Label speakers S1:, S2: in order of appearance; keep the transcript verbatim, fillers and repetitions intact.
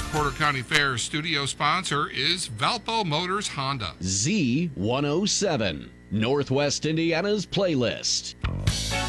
S1: Porter County Fair studio sponsor is Valpo Motors Honda.
S2: Z one oh seven, Northwest Indiana's playlist.